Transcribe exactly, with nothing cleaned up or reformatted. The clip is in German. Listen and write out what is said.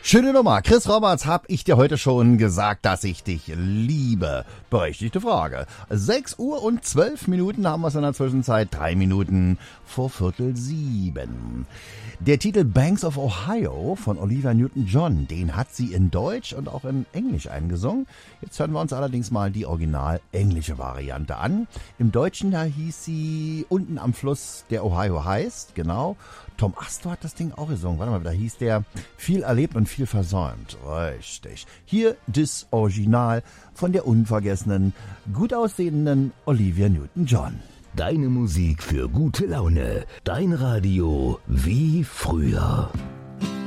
Schöne Nummer. Chris Roberts, hab ich dir heute schon gesagt, dass ich dich liebe? Berechtigte Frage. sechs Uhr und zwölf Minuten haben wir es in der Zwischenzeit. Drei Minuten vor Viertel sieben. Der Titel Banks of Ohio von Olivia Newton-John, den hat sie in Deutsch und auch in Englisch eingesungen. Jetzt hören wir uns allerdings mal die original englische Variante an. Im Deutschen, da hieß sie Unten am Fluss, der Ohio heißt, genau. Tom Astor hat das Ding auch gesungen. Warte mal, da hieß der Viel erlebt und viel versäumt. Richtig. Hier das Original von der unvergessenen, gut aussehenden Olivia Newton-John. Deine Musik für gute Laune. Dein Radio wie früher.